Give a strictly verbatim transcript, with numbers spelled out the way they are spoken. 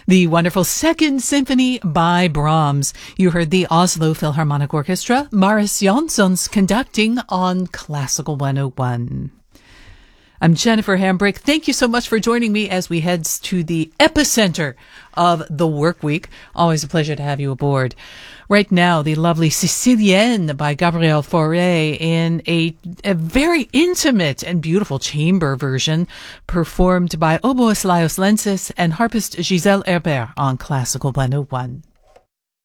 The wonderful Second Symphony by Brahms. You heard the Oslo Philharmonic Orchestra, Mariss Jansons conducting on Classical one oh one. I'm Jennifer Hambrick. Thank you so much for joining me as we head to the epicenter of the work week. Always a pleasure to have you aboard. Right now, the lovely Sicilienne by Gabriel Fauré in a, a very intimate and beautiful chamber version performed by oboist Laios Lentzis and harpist Giselle Herbert on Classical one oh one.